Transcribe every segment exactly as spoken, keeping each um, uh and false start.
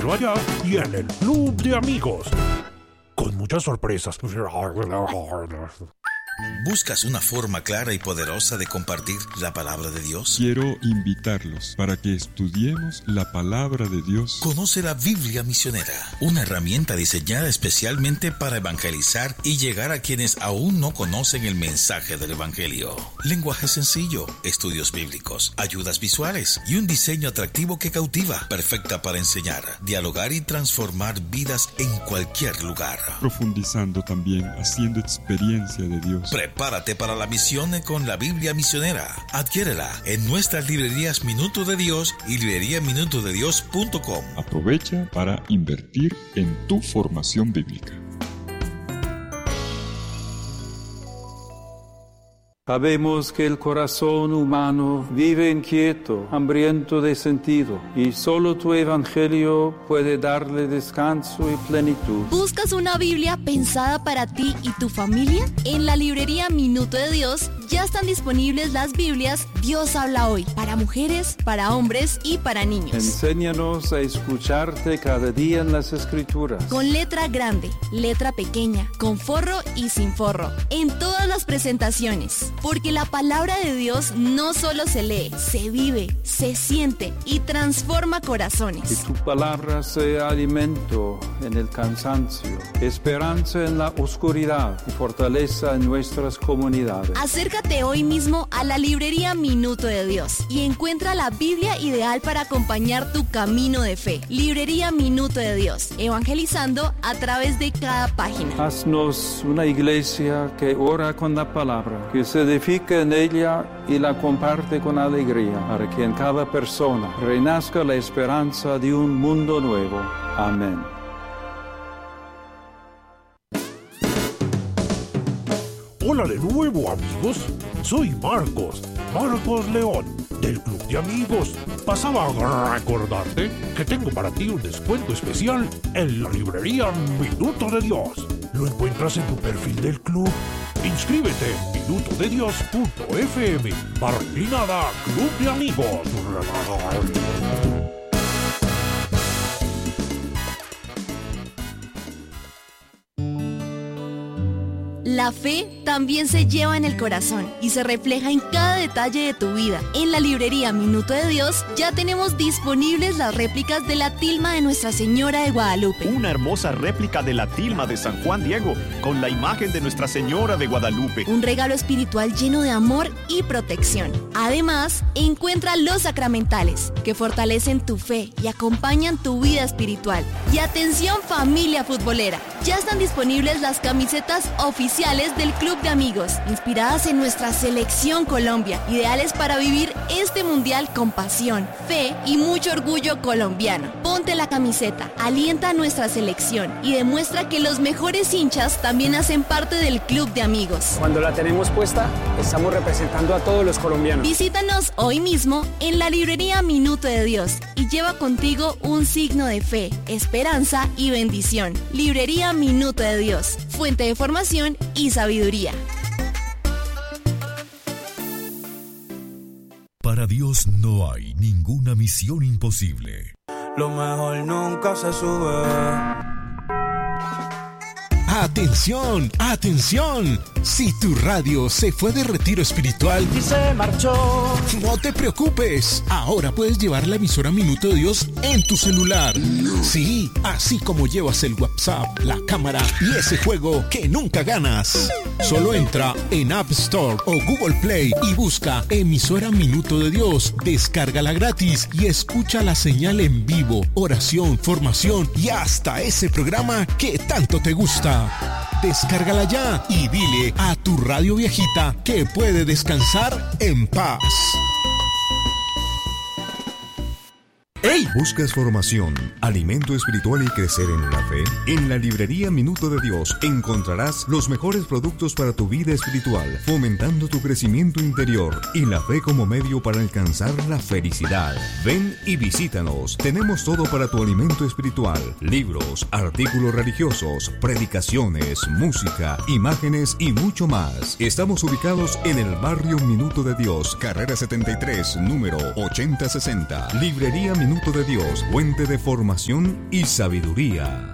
allá y en el Club de Amigos, con muchas sorpresas. ¿Buscas una forma clara y poderosa de compartir la palabra de Dios? Quiero invitarlos para que estudiemos la palabra de Dios. Conoce la Biblia Misionera, una herramienta diseñada especialmente para evangelizar y llegar a quienes aún no conocen el mensaje del Evangelio. Lenguaje sencillo, estudios bíblicos, ayudas visuales y un diseño atractivo que cautiva, perfecta para enseñar, dialogar y transformar vidas en cualquier lugar. Profundizando también, haciendo experiencia de Dios. Prepárate para la misión con la Biblia Misionera. Adquiérela en nuestras librerías Minuto de Dios y librería minuto de dios punto com. Aprovecha para invertir en tu formación bíblica. Sabemos que el corazón humano vive inquieto, hambriento de sentido, y solo tu evangelio puede darle descanso y plenitud. ¿Buscas una Biblia pensada para ti y tu familia? En la librería Minuto de Dios ya están disponibles las Biblias Dios habla hoy, para mujeres, para hombres y para niños. Enséñanos a escucharte cada día en las Escrituras. Con letra grande, letra pequeña, con forro y sin forro, en todas las presentaciones. Porque la palabra de Dios no solo se lee, se vive, se siente y transforma corazones. Que tu palabra sea alimento en el cansancio, esperanza en la oscuridad y fortaleza en nuestras comunidades. Acércate hoy mismo a la librería Minuto de Dios y encuentra la Biblia ideal para acompañar tu camino de fe. Librería Minuto de Dios, evangelizando a través de cada página. Haznos una iglesia que ora con la palabra, que se edifica en ella y la comparte con alegría, para que en cada persona renazca la esperanza de un mundo nuevo. Amén. Hola de nuevo, amigos. Soy Marcos, Marcos León, del Club de Amigos. Pasaba a recordarte que tengo para ti un descuento especial en la librería Minuto de Dios. Lo encuentras en tu perfil del club. Inscríbete en minuto de dios punto f m barra inclinada Club de Amigos. La fe también se lleva en el corazón y se refleja en cada detalle de tu vida. En la librería Minuto de Dios ya tenemos disponibles las réplicas de la tilma de Nuestra Señora de Guadalupe. Una hermosa réplica de la tilma de San Juan Diego con la imagen de Nuestra Señora de Guadalupe. Un regalo espiritual lleno de amor y protección. Además, encuentra los sacramentales que fortalecen tu fe y acompañan tu vida espiritual. Y atención, familia futbolera, ya están disponibles las camisetas oficiales del Club de Amigos, inspiradas en nuestra selección Colombia, ideales para vivir este mundial con pasión, fe y mucho orgullo colombiano. Ponte la camiseta, alienta a nuestra selección y demuestra que los mejores hinchas también hacen parte del Club de Amigos. Cuando la tenemos puesta, estamos representando a todos los colombianos. Visítanos hoy mismo en la librería Minuto de Dios y lleva contigo un signo de fe, esperanza y bendición. Librería Minuto de Dios, fuente de formación y sabiduría. Para Dios no hay ninguna misión imposible. Lo mejor nunca se sube. ¡Atención! ¡Atención! Si tu radio se fue de retiro espiritual y se marchó, no te preocupes. Ahora puedes llevar la emisora Minuto de Dios en tu celular. Sí, así como llevas el WhatsApp, la cámara y ese juego que nunca ganas. Solo entra en App Store o Google Play y busca emisora Minuto de Dios. Descárgala gratis y escucha la señal en vivo, oración, formación y hasta ese programa que tanto te gusta. Descárgala ya y dile a tu radio viejita que puede descansar en paz. ¡Hey! ¿Buscas formación, alimento espiritual y crecer en la fe? En la librería Minuto de Dios encontrarás los mejores productos para tu vida espiritual, fomentando tu crecimiento interior y la fe como medio para alcanzar la felicidad. Ven y visítanos. Tenemos todo para tu alimento espiritual: libros, artículos religiosos, predicaciones, música, imágenes y mucho más. Estamos ubicados en el barrio Minuto de Dios, carrera setenta y tres, número ochenta sesenta. Librería Minuto Minuto de Dios, fuente de formación y sabiduría.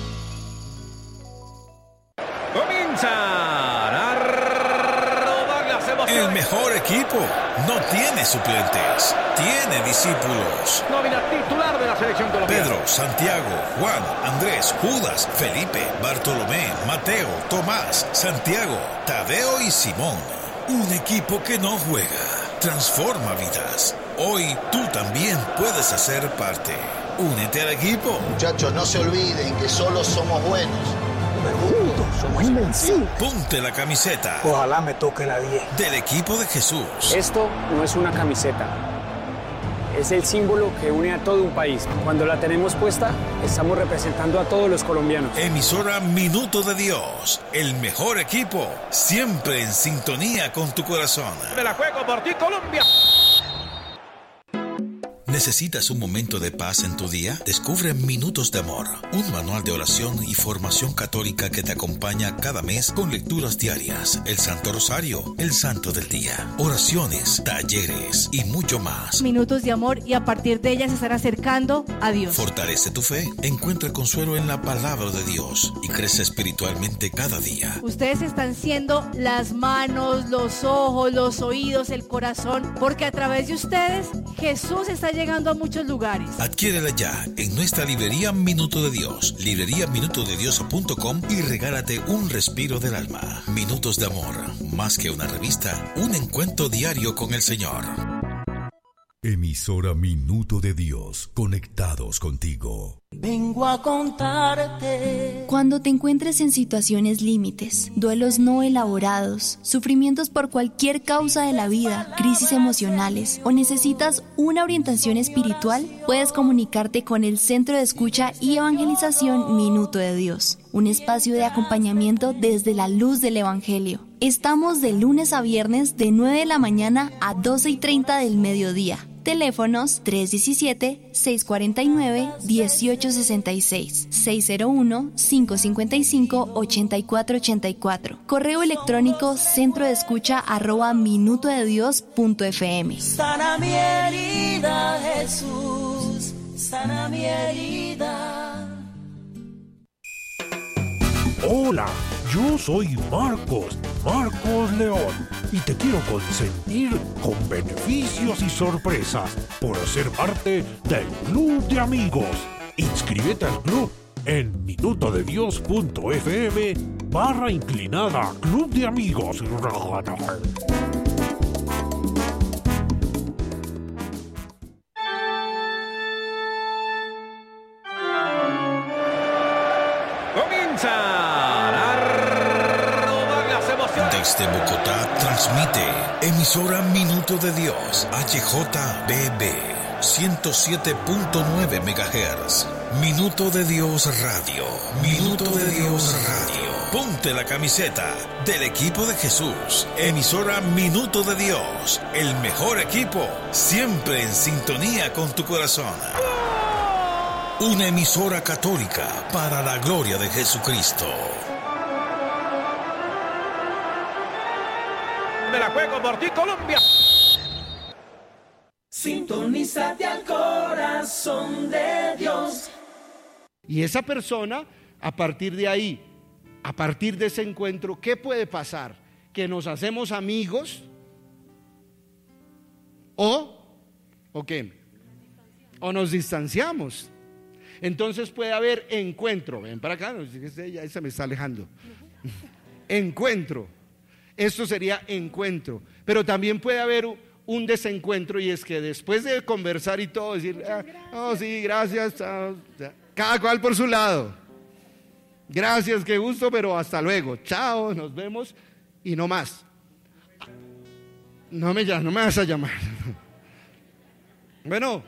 El mejor equipo no tiene suplentes, tiene discípulos. Nómina titular de la selección colombiana. Pedro, Santiago, Juan, Andrés, Judas, Felipe, Bartolomé, Mateo, Tomás, Santiago, Tadeo y Simón. Un equipo que no juega, transforma vidas. Hoy tú también puedes hacer parte. Únete al equipo. Muchachos, no se olviden que solo somos buenos. Pero juntos somos invencibles. Ponte la camiseta. Ojalá me toque la diez. Del equipo de Jesús. Esto no es una camiseta. Es el símbolo que une a todo un país. Cuando la tenemos puesta, estamos representando a todos los colombianos. Emisora Minuto de Dios. El mejor equipo. Siempre en sintonía con tu corazón. Me la juego por ti, Colombia. ¿Necesitas un momento de paz en tu día? Descubre Minutos de Amor, un manual de oración y formación católica que te acompaña cada mes con lecturas diarias, el Santo Rosario, el Santo del Día, oraciones, talleres y mucho más. Minutos de amor y a partir de ellas se estará acercando a Dios. Fortalece tu fe, encuentra consuelo en la palabra de Dios y crece espiritualmente cada día. Ustedes están siendo las manos, los ojos, los oídos, el corazón, porque a través de ustedes Jesús está llegando a muchos lugares. Adquiérela ya en nuestra librería Minuto de Dios, librería minuto de dios punto com, y regálate un respiro del alma. Minutos de Amor, más que una revista, un encuentro diario con el Señor. Emisora Minuto de Dios, conectados contigo. Vengo a contarte. Cuando te encuentres en situaciones límites, duelos no elaborados, sufrimientos por cualquier causa de la vida, crisis emocionales o necesitas una orientación espiritual, puedes comunicarte con el Centro de Escucha y Evangelización Minuto de Dios, un espacio de acompañamiento desde la luz del Evangelio. Estamos de lunes a viernes de nueve de la mañana a doce y treinta del mediodía. Teléfonos tres uno siete, seis cuatro nueve, uno ocho seis seis, seis cero uno, cinco cinco cinco, ocho cuatro ocho cuatro. Correo electrónico centro de escucha arroba minuto de dios punto f m. Sana mi herida, Jesús, sana mi herida. Hola, yo soy Marcos, Marcos León, y te quiero consentir con beneficios y sorpresas por ser parte del Club de Amigos. Inscríbete al club en minutodedios.fm barra inclinada Club de Amigos. Desde Bogotá transmite emisora Minuto de Dios H J B B ciento siete punto nueve megahertz. Minuto de Dios Radio. Minuto de Dios Radio. Ponte la camiseta del equipo de Jesús. Emisora Minuto de Dios. El mejor equipo. Siempre en sintonía con tu corazón. Una emisora católica para la gloria de Jesucristo. Me la juego por ti, Colombia. Sintonízate al corazón de Dios. Y esa persona, a partir de ahí, a partir de ese encuentro, ¿qué puede pasar? Que nos hacemos amigos o, ¿o qué? O nos distanciamos. Entonces puede haber encuentro. Ven para acá, ya se me está alejando. Encuentro. Esto sería encuentro. Pero también puede haber un desencuentro, y es que después de conversar y todo, decir, ah, oh, sí, gracias, chao, cada cual por su lado. Gracias, qué gusto, pero hasta luego. Chao, nos vemos y no más. No me, no me vas a llamar. Bueno,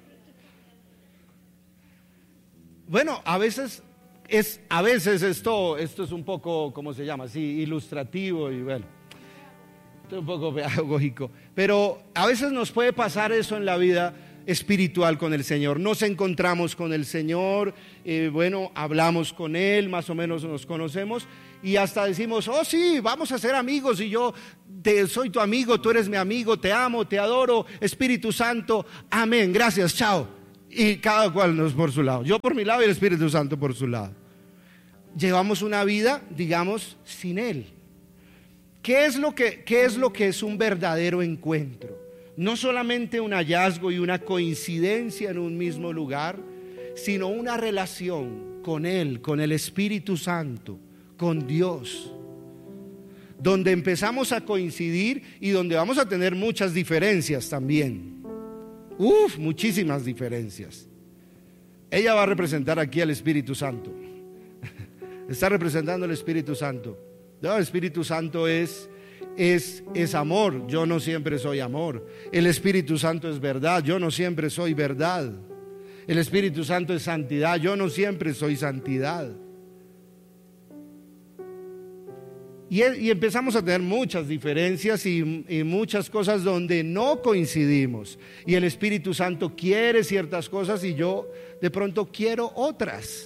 bueno, a veces es, a veces esto, esto es un poco, ¿cómo se llama? Sí, ilustrativo y bueno, esto es un poco pedagógico, pero a veces nos puede pasar eso en la vida espiritual con el Señor. Nos encontramos con el Señor, eh, bueno, hablamos con Él, más o menos nos conocemos y hasta decimos, oh sí, vamos a ser amigos y yo te, soy tu amigo, tú eres mi amigo, te amo, te adoro, Espíritu Santo, amén, gracias, chao. Y cada cual nos por su lado. Yo por mi lado y el Espíritu Santo por su lado. Llevamos una vida, digamos, sin Él. ¿Qué es lo que, qué es lo que es un verdadero encuentro? No solamente un hallazgo y una coincidencia en un mismo lugar, sino una relación con Él, con el Espíritu Santo, con Dios, donde empezamos a coincidir y donde vamos a tener muchas diferencias también. Uf, muchísimas diferencias. Ella va a representar aquí al Espíritu Santo. Está representando el Espíritu Santo. No, el Espíritu Santo es, es, es amor. Yo no siempre soy amor. El Espíritu Santo es verdad. Yo no siempre soy verdad. El Espíritu Santo es santidad. Yo no siempre soy santidad. Y, y empezamos a tener muchas diferencias y, y muchas cosas donde no coincidimos. Y el Espíritu Santo quiere ciertas cosas y yo de pronto quiero otras.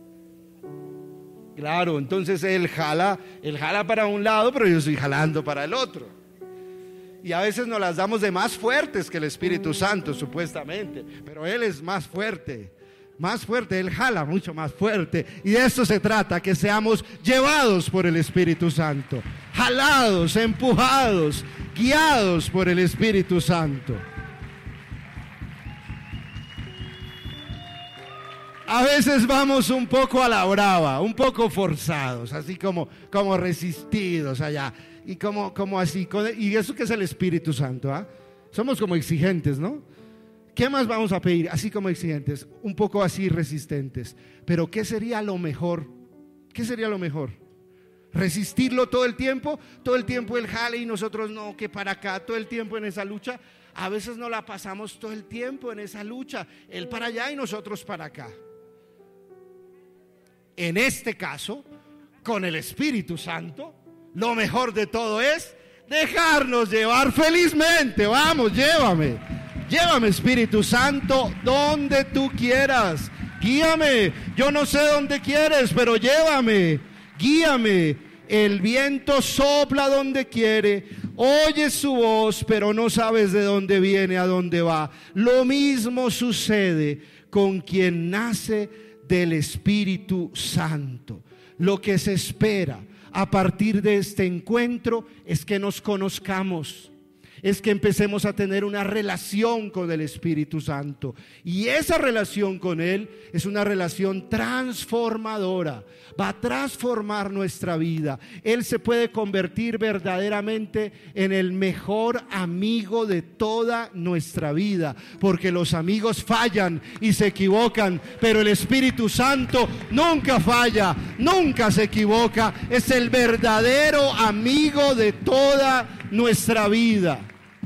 Claro, entonces Él jala, Él jala para un lado, pero yo estoy jalando para el otro. Y a veces nos las damos de más fuertes que el Espíritu Santo, supuestamente. Pero Él es más fuerte, más fuerte, Él jala mucho más fuerte. Y de esto se trata, que seamos llevados por el Espíritu Santo, jalados, empujados, guiados por el Espíritu Santo. A veces vamos un poco a la brava, un poco forzados, así como, como resistidos allá. Y como, como así, y eso que es el Espíritu Santo, ¿ah? Somos como exigentes, ¿no? ¿Qué más vamos a pedir? Así como exigentes, un poco así resistentes. Pero ¿qué sería lo mejor? ¿Qué sería lo mejor? ¿Resistirlo todo el tiempo? Todo el tiempo Él jale y nosotros no, que para acá, todo el tiempo en esa lucha. A veces no la pasamos todo el tiempo en esa lucha, Él para allá y nosotros para acá. En este caso, con el Espíritu Santo, lo mejor de todo es dejarnos llevar felizmente. Vamos, llévame, llévame Espíritu Santo donde tú quieras. Guíame, yo no sé dónde quieres, pero llévame, guíame. El viento sopla donde quiere, oyes su voz, pero no sabes de dónde viene, a dónde va. Lo mismo sucede con quien nace del Espíritu Santo. Lo que se espera a partir de este encuentro es que nos conozcamos, es que empecemos a tener una relación con el Espíritu Santo. Y esa relación con Él es una relación transformadora. Va a transformar nuestra vida. Él se puede convertir verdaderamente en el mejor amigo de toda nuestra vida, porque los amigos fallan y se equivocan, pero el Espíritu Santo nunca falla, nunca se equivoca. Es el verdadero amigo de toda nuestra vida.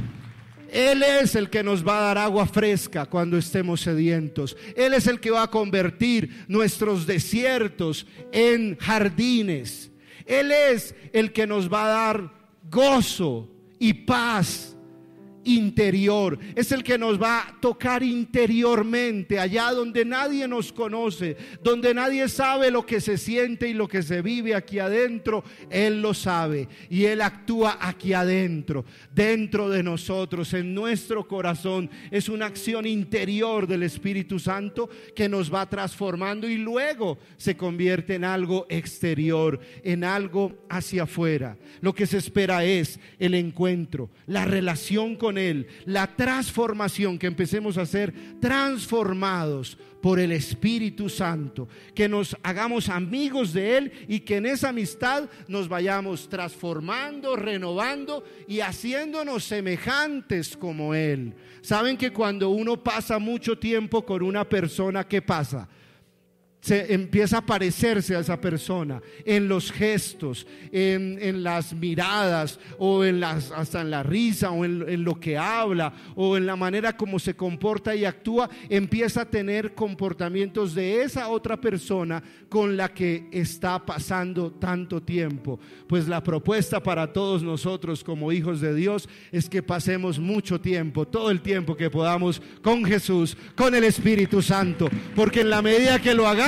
Él es el que nos va a dar agua fresca cuando estemos sedientos. Él es el que va a convertir nuestros desiertos en jardines. Él es el que nos va a dar gozo y paz interior. Es el que nos va a tocar interiormente, allá donde nadie nos conoce, donde nadie sabe lo que se siente y lo que se vive aquí adentro. Él lo sabe y Él actúa aquí adentro, dentro de nosotros, en nuestro corazón. Es una acción interior del Espíritu Santo que nos va transformando y luego se convierte en algo exterior, en algo hacia afuera. Lo que se espera es el encuentro, la relación con Él, la transformación, que empecemos a ser transformados por el Espíritu Santo, que nos hagamos amigos de Él y que en esa amistad nos vayamos transformando, renovando y haciéndonos semejantes como Él. Saben que cuando uno pasa mucho tiempo con una persona, ¿qué pasa? Se empieza a parecerse a esa persona en los gestos, en, en las miradas, o en las, hasta en la risa, o en, en lo que habla, o en la manera como se comporta y actúa. Empieza a tener comportamientos de esa otra persona con la que está pasando tanto tiempo. Pues la propuesta para todos nosotros como hijos de Dios es que pasemos mucho tiempo, todo el tiempo que podamos, con Jesús, con el Espíritu Santo, porque en la medida que lo hagamos,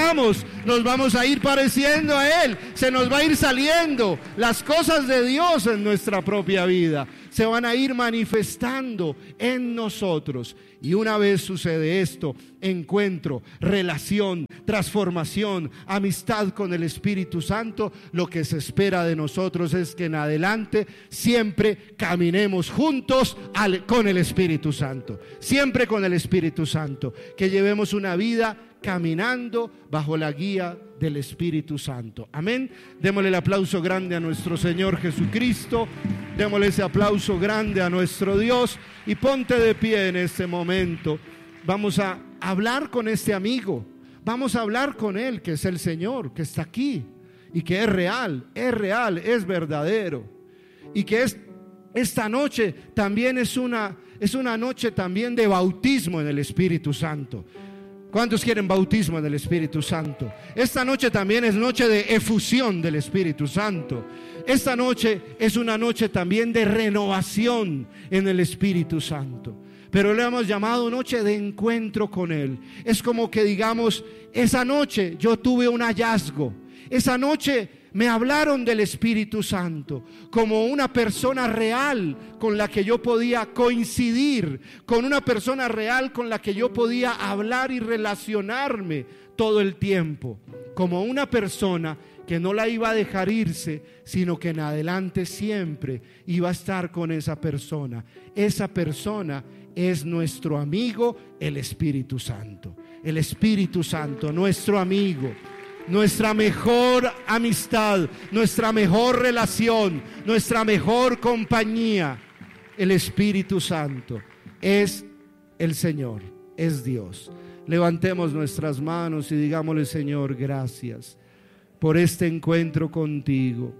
hagamos, nos vamos a ir pareciendo a Él. Se nos va a ir saliendo las cosas de Dios en nuestra propia vida. Se van a ir manifestando en nosotros. Y una vez sucede esto, encuentro, relación, transformación, amistad con el Espíritu Santo, lo que se espera de nosotros es que en adelante siempre caminemos juntos al, con el Espíritu Santo. Siempre con el Espíritu Santo. Que llevemos una vida caminando bajo la guía del Espíritu Santo. Amén. Démosle el aplauso grande a nuestro Señor Jesucristo. Démosle ese aplauso grande a nuestro Dios. Y ponte de pie en este momento. Vamos a hablar con este amigo. Vamos a hablar con Él, que es el Señor, que está aquí. Y que es real, es real, es verdadero. Y que es, esta noche también es una, es una noche también de bautismo en el Espíritu Santo. ¿Cuántos quieren bautismo en el Espíritu Santo? Esta noche también es noche de efusión del Espíritu Santo. Esta noche es una noche también de renovación en el Espíritu Santo. Pero le hemos llamado noche de encuentro con Él. Es como que digamos, esa noche yo tuve un hallazgo. Esa noche me hablaron del Espíritu Santo como una persona real con la que yo podía coincidir, con una persona real con la que yo podía hablar y relacionarme todo el tiempo, como una persona que no la iba a dejar irse, sino que en adelante siempre iba a estar con esa persona. Esa persona es nuestro amigo, el Espíritu Santo. El Espíritu Santo, nuestro amigo. Nuestra mejor amistad, nuestra mejor relación, nuestra mejor compañía, el Espíritu Santo es el Señor, es Dios. Levantemos nuestras manos y digámosle: Señor, gracias por este encuentro contigo.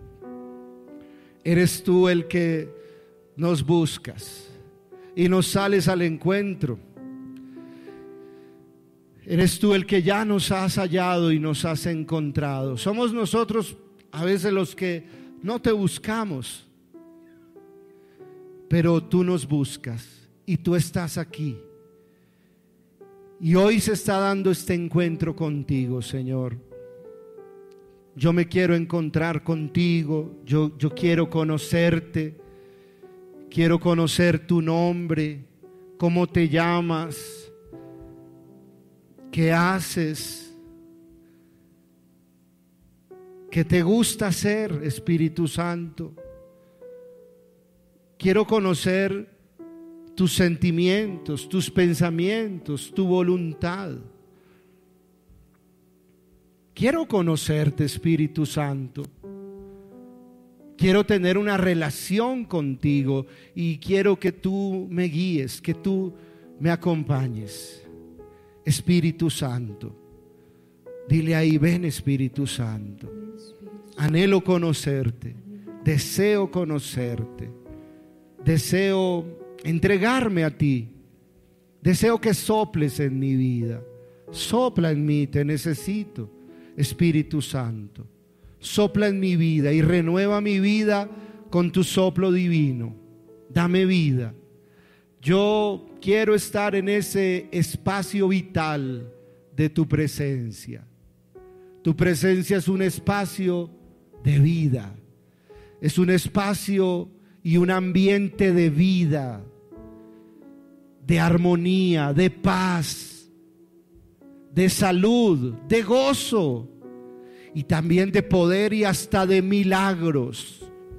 Eres tú el que nos buscas y nos sales al encuentro. Eres tú el que ya nos has hallado y nos has encontrado. Somos nosotros a veces los que no te buscamos, pero tú nos buscas y tú estás aquí. Y hoy se está dando este encuentro contigo, Señor. Yo me quiero encontrar contigo, yo, yo quiero conocerte, quiero conocer tu nombre, cómo te llamas, ¿qué haces? ¿Qué te gusta hacer, Espíritu Santo? Quiero conocer tus sentimientos, tus pensamientos, tu voluntad. Quiero conocerte, Espíritu Santo. Quiero tener una relación contigo y quiero que tú me guíes, que tú me acompañes. Espíritu Santo, dile ahí: ven, Espíritu Santo. Anhelo conocerte, deseo conocerte, deseo entregarme a ti, deseo que soples en mi vida. Sopla en mí, te necesito, Espíritu Santo. Sopla en mi vida y renueva mi vida con tu soplo divino. Dame vida. Yo quiero estar en ese espacio vital de tu presencia. Tu presencia es un espacio de vida. Es un espacio y un ambiente de vida, de armonía, de paz, de salud, de gozo y también de poder y hasta de milagros.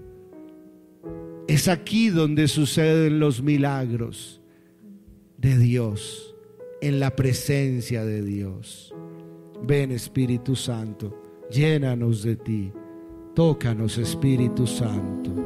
Es aquí donde suceden los milagros de Dios, en la presencia de Dios. Ven, Espíritu Santo, llénanos de ti. Tócanos, Espíritu Santo.